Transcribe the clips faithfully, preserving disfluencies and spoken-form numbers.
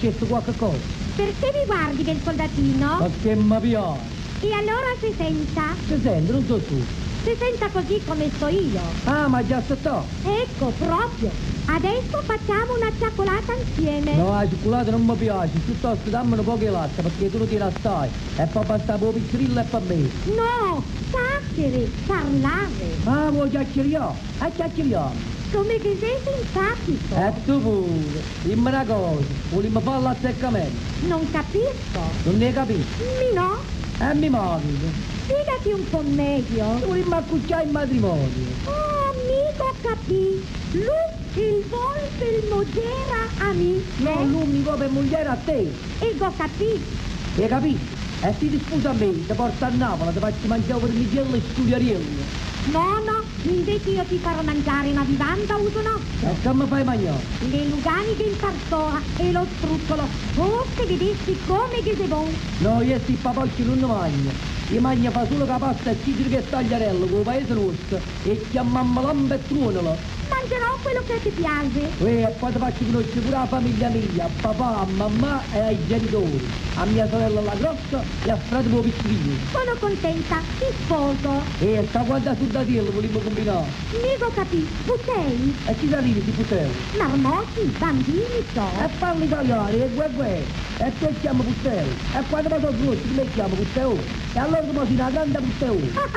chiesto qualche cosa. Perché mi guardi del soldatino? Perché mi piace. E allora si senta? Si sente, non so tu. Si senta così come sto io. Ah, ma già sto. Ecco, proprio. Adesso facciamo una cioccolata insieme. No, la cioccolata non mi piace, piuttosto dammi un po' di latte perché tu lo tiri assai. E poi basta per piccirilla e per me. No, chiacchiere, parlare. Ah, vuoi chiacchieriare? E chiacchieriamo. Come che sei simpatico. E tu pure, dimmi una cosa, vogliamo fare l'azzeccamento? Non capisco. Non ne capisci? Mi no? E mi manchi. Spiegati un po' meglio. Vogliamo accucciare il matrimonio. Oh, amico, capì. Lui, il volto, il mogera, amico. No, l'unico per moglie a te. E go capì. Hai capito? E ti disputa a me, ti porta a Napoli, ti faccio mangiare per migliello e studiariello. No, no, invece io ti farò mangiare una vivanda uso no. E che mi fai mangiare? Le luganiche in partoa e lo struccolo. Oh, se vedessi come che sei buono. No, io sti papocci non ne mangio. Io mangio fa solo la pasta e citriche e tagliarello con il paese nostro e chiamammo lamba e truonolo. Mangerò quello che ti piace. E poi ti faccio conoscere pure la famiglia mia, a papà, a mamma e ai genitori, a mia sorella la grossa e a fratello piccino. Sono contenta, ti sposo. E sta guarda sul datiello volevo combinare. Mico capì, putelli, E ci arrivi di putello. marmocchi, bambini, so. E parli italiano, e guè guè. E te chiamo putello. E quando vado grossi me chiamo putello. E allora tu sei una grande putello.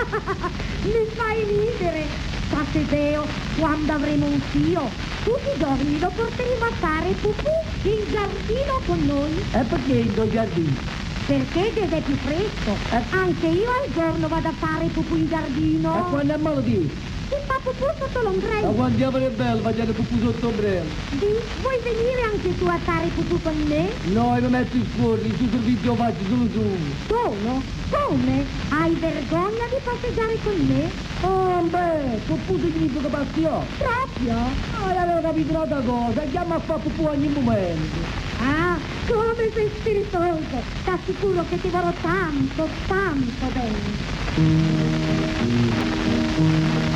Mi fai ridere. Sapeteo, quando avremo un figlio, tutti i giorni lo porteremo a fare pupù in giardino con noi. E perché in tuo giardino? Perché deve più fresco. Eh. Anche io al giorno vado a fare pupù in giardino. E quando è malo di? Si fa pupù sotto Ma l'ombrello. quando è bello facendo pupù sotto ombrello. Di, vuoi venire anche tu a fare pupù con me? No, io mi metto in scorri, su sul video faccio solo tu. Solo? Come? Hai vergogna di passeggiare con me? Oh, beh, pupù significa passione. Proprio? Ah, io avevo capito un'altra cosa, chiama a fare pupù ogni momento. Ah, come sei spiritoso! T'assicuro che ti vorrò tanto, tanto bene.